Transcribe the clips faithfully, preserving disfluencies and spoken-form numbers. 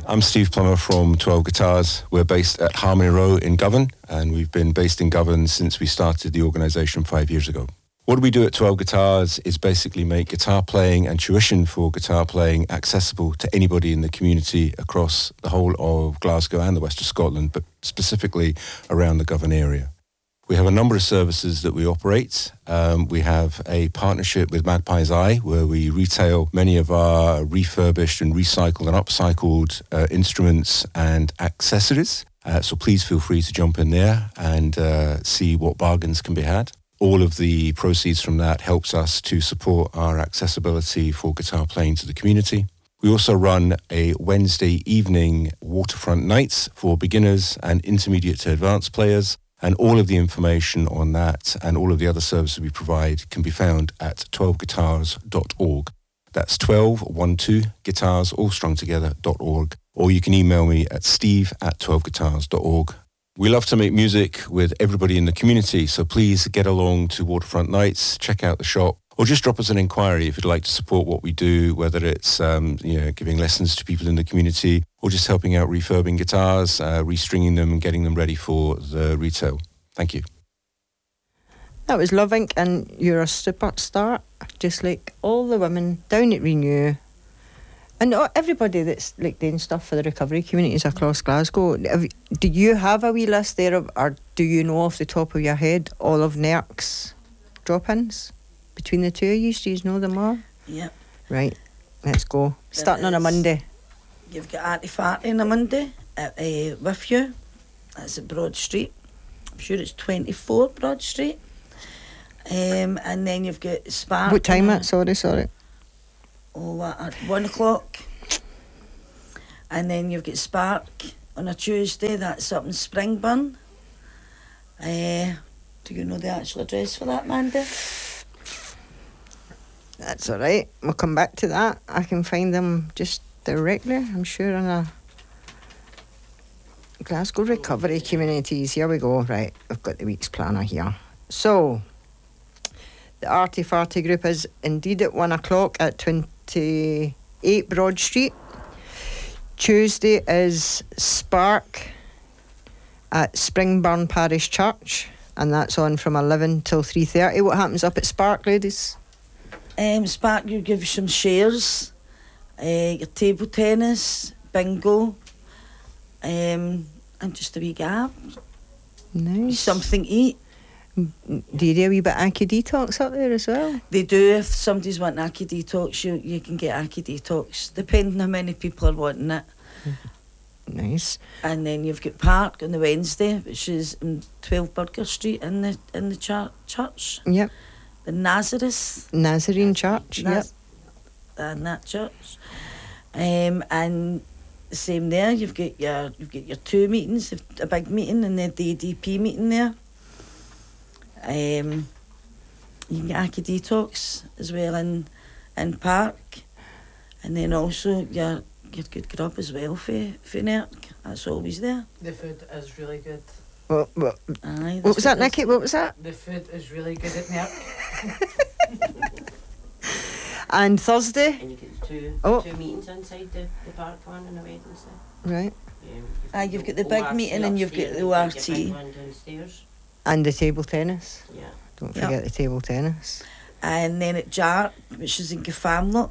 I'm Steve Plummer from twelve Guitars. We're based at Harmony Row in Govan, and we've been based in Govan since we started the organisation five years ago. What we do at twelve Guitars is basically make guitar playing and tuition for guitar playing accessible to anybody in the community across the whole of Glasgow and the west of Scotland, but specifically around the Govan area. We have a number of services that we operate. Um, we have a partnership with Magpie's Eye, where we retail many of our refurbished and recycled and upcycled uh, instruments and accessories. Uh, so please feel free to jump in there and uh, see what bargains can be had. All of the proceeds from that helps us to support our accessibility for guitar playing to the community. We also run a Wednesday evening waterfront nights for beginners and intermediate to advanced players. And all of the information on that and all of the other services we provide can be found at twelve guitars dot org. That's twelve, one, two, guitars, all strung together, .org. Or you can email me at steve at twelve guitars dot org. We love to make music with everybody in the community, so please get along to Waterfront Nights, check out the shop, or just drop us an inquiry if you'd like to support what we do, whether it's um, you know, giving lessons to people in the community or just helping out refurbing guitars, uh, restringing them and getting them ready for the retail. Thank you. That was Lovink, and you're a superstar, just like all the women down at Renew. And everybody that's like doing stuff for the recovery communities across Glasgow. Have, do you have a wee list there, of, or do you know off the top of your head all of N E R C's drop-ins? Between the two of you, do you know them all? Yep. Right, let's go. There Starting on a Monday. You've got Artie Farty on a Monday at, uh, with you. That's at Broad Street. I'm sure it's twenty-four Broad Street. Um, and then you've got Spark. What time at? Sorry, sorry. Oh, at one o'clock. And then you've got Spark on a Tuesday. That's up in Springburn. Uh, do you know the actual address for that, Mandy? That's all right. We'll come back to that. I can find them just directly, I'm sure, on a Glasgow Recovery Communities. Here we go. Right, we've got the week's planner here. So, the Arty Farty group is indeed at one o'clock at twenty-eight Broad Street. Tuesday is Spark at Springburn Parish Church, and that's on from eleven till three thirty. What happens up at Spark, ladies? Um, Spark, you give you some shares, uh, your table tennis, bingo, um, and just a wee gab. Nice. Something to eat. Do you do a wee bit of Aki Detox up there as well? They do. If somebody's wanting Aki Detox, you, you can get Aki Detox, depending how many people are wanting it. Nice. And then you've got Park on the Wednesday, which is in twelve Burger Street in the in the chur- church. Yep. The Nazareth. Nazarene Church, Naz- yep. And that church. Um, and the same there, you've got your you've got your two meetings, a big meeting and then the A D P meeting there. Um, you can get Aki Detox as well in in Park, and then also your your good grub as well for for N E R C. That's always there. The food is really good. What, what, Aye, what was that, is. Nicky? What was that? The food is really good at N E R C. And Thursday? And you get two, oh. two meetings inside the, the park one on the Wednesday. Right. Um, Aye, you've got the big meeting and you've got the O R T. And the table tennis. Yeah. Don't forget yep. the table tennis. And then at Jar, which is in Gafamlock.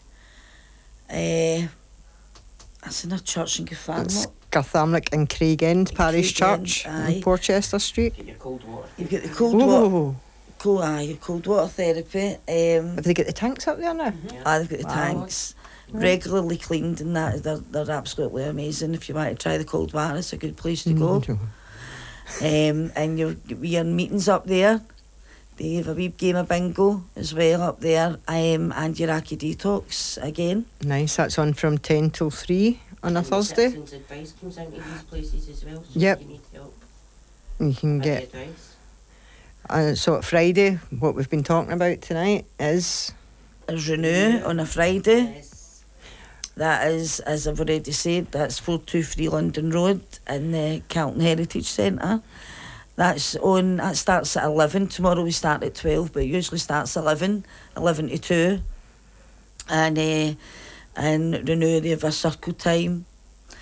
Uh, that's in a church in Gafamlock. Garthamlock and Craigend Parish Craigend, Church aye. in Porchester Street. Get your cold water. You've got the cold Whoa. water. Cold, aye, your cold water therapy. Um, Have they got the tanks up there now? Mm-hmm. Aye, they've got the wow. tanks. Right. Regularly cleaned and that. They're, they're absolutely amazing. If you want to try the cold water, it's a good place to go. um, and you're, we are meetings up there. They have a wee game of bingo as well up there. Um, and your Aki Detox again. Nice, that's on from ten till three on a and Thursday. Citizens advice comes into these places as well, so yep. you need help. You can get advice. Uh, so at Friday, what we've been talking about tonight is is Renew on a Friday. Yes. That is, as I've already said, that's four two three London Road in the Carlton Heritage Centre. That's on. That starts at eleven. Tomorrow we start at twelve, but it usually starts at eleven, eleven to two. And uh, and Renew, they have a circle time,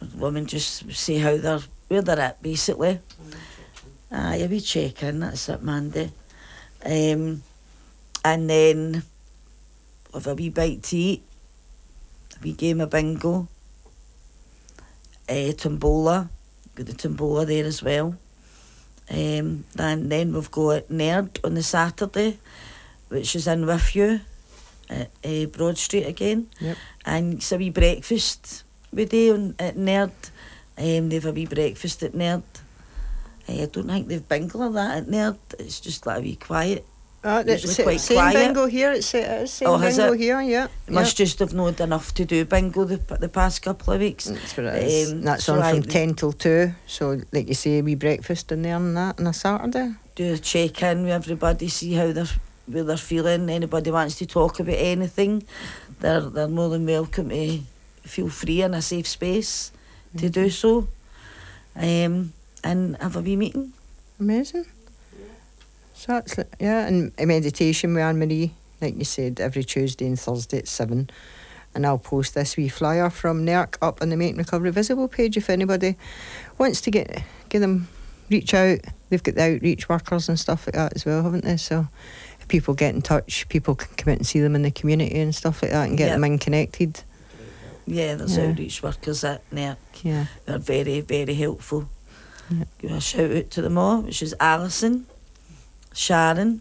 women just see how they're, where they're at, basically. Aye, a wee check-in, that's it, Mandy. Um, and then have a wee bite to eat, a wee game of bingo, uh, tombola, got the tombola there as well. Um, and then we've got Nerd on the Saturday, which is in with you at uh, Broad Street again. Yep. And it's a wee breakfast we do on, at Nerd. Um, they've a wee breakfast at Nerd. Uh, I don't think they've bingo like that at Nerd. It's just like a wee quiet. Uh, it's Usually sa- quite same quiet. bingo here. It's, it's same Oh, has bingo it? here. Yeah. Must just have not enough to do bingo the, the past couple of weeks. That's what it is. Um, That's so on I- from ten till two. So, like you say, we breakfast in there and that on a Saturday. Do a check-in with everybody, see how they're, where they're feeling. Anybody wants to talk about anything, they're, they're more than welcome to feel free in a safe space to do so. Um, and have a wee meeting. Amazing. So that's li- yeah, and a meditation with Anne Marie, like you said, every Tuesday and Thursday at seven. And I'll post this wee flyer from N E R C up on the Make Recovery Visible page if anybody wants to get get them reach out. They've got the outreach workers and stuff like that as well, haven't they? So if people get in touch, people can come out and see them in the community and stuff like that and get Yep. them in connected. Yeah, there's Yeah. outreach workers at N E R C. Yeah. They're very, very helpful. Yep. Give a shout out to them all, which is Alison, Sharon,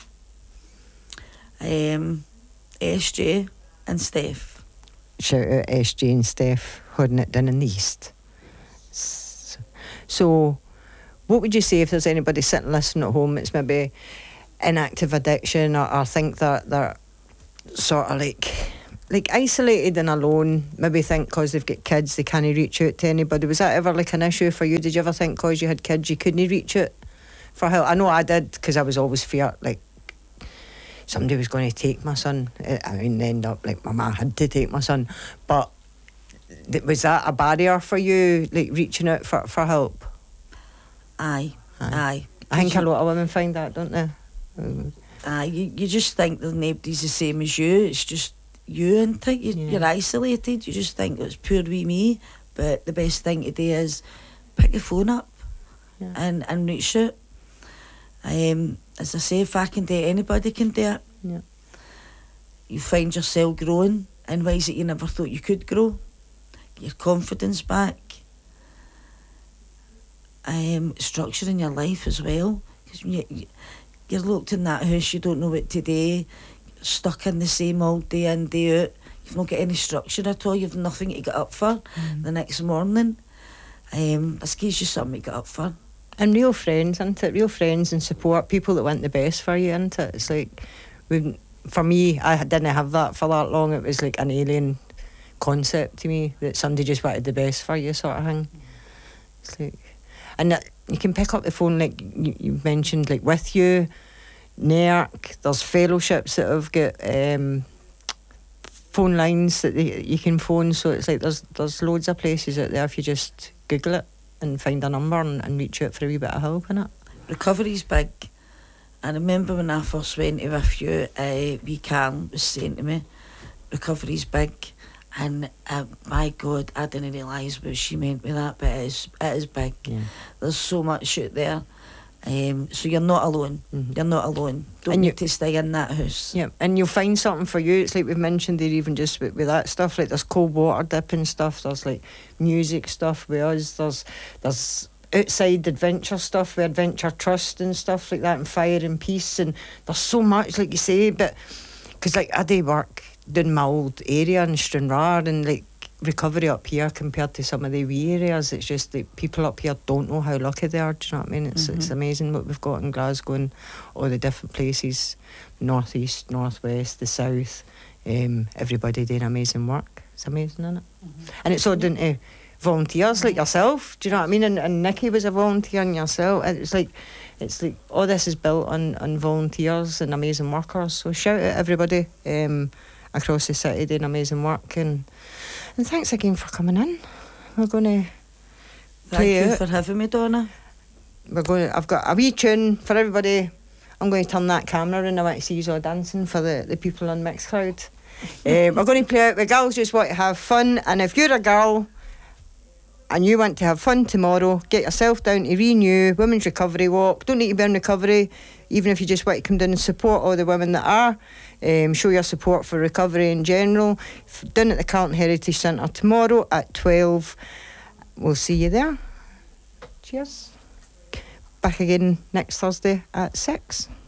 um, S J and Steph. Shout out S J and Steph holding it down in the east. S- So, what would you say if there's anybody sitting listening at home that's maybe in active addiction or, or think that they're sort of like like isolated and alone, maybe think because they've got kids they can't reach out to anybody. Was that ever like an issue for you? Did you ever think because you had kids you couldn't reach out for help? I know I did, because I was always feared like somebody was going to take my son. Uh, I mean, end up like my ma had to take my son. But th- was that a barrier for you, like reaching out for, for help? Aye, Aye. aye. I think You- a lot of women find that, don't they? Um, Aye, you, you just think that nobody's the same as you. It's just you, and you, Yeah. you're isolated. You just think it's pure wee me. But the best thing to do is pick your phone up Yeah. and, and reach out. Um, as I say, if I can do it, anybody can do it. Yeah. You find yourself growing in ways that you never thought you could grow. Get your confidence back. Um, structure in your life as well. Because you, you, you're locked in that house, you don't know what to do, stuck in the same all day in, day out. You've not got any structure at all, you've nothing to get up for the next morning. Um, this gives you something to get up for. And real friends, isn't it? Real friends and support, people that want the best for you, isn't it? It's like, we, for me, I didn't have that for that long. It was like an alien concept to me, that somebody just wanted the best for you, sort of thing. It's like, and that, you can pick up the phone, like you, you mentioned, like with you, N E R C, there's fellowships that have got um, phone lines that they, you can phone, so it's like there's there's loads of places out there if you just Google it and find a number and, and reach out for a wee bit of help in it. Recovery's big. I remember when I first went to with you, uh, wee Karen was saying to me, recovery's big. And uh, my God, I didn't realise what she meant with that, but it is, it is big. Yeah. There's so much out there. Um, so you're not alone. Mm-hmm. You're not alone. Don't And need you- to stay in that house. Yeah, and you'll find something for you. It's like we've mentioned there, even just with, with that stuff, like there's cold water dipping stuff, there's like music stuff with us, there's there's outside adventure stuff with Adventure Trust and stuff like that, and Fire and Peace, and there's so much, like you say, but because like I do work doing my old area in Stranraer, and like recovery up here compared to some of the wee areas, it's just that people up here don't know how lucky they are. Do you know what I mean? It's Mm-hmm. it's amazing what we've got in Glasgow and all the different places, north east, north west, the south. Um, everybody doing amazing work. It's amazing, isn't it? Mm-hmm. And it's all down to volunteers like yourself. Do you know what I mean? And, and Nikki was a volunteer, and yourself. And it's like it's like all this is built on on volunteers and amazing workers. So shout out everybody um, across the city doing amazing work, and and thanks again for coming in. We're going to Thank play you out. for having me, Donna. We're We're going. To, I've got a wee tune for everybody. I'm going to turn that camera around. I want to see you all dancing for the, the people on Mixcloud. um, we're going to play out. The girls just want to have fun, and if you're a girl and you want to have fun tomorrow, get yourself down to Renew Women's Recovery Walk. Don't need to be in recovery, even if you just want to come down and support all the women that are. Um, show your support for recovery in general. F- down at the Carlton Heritage Centre tomorrow at twelve. We'll see you there. Cheers. Back again next Thursday at six.